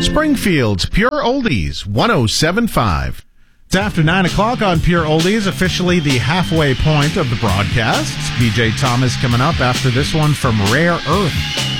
Springfield's Pure Oldies 107.5. It's after 9 o'clock on Pure Oldies, officially the halfway point of the broadcast. BJ Thomas coming up after this one from Rare Earth.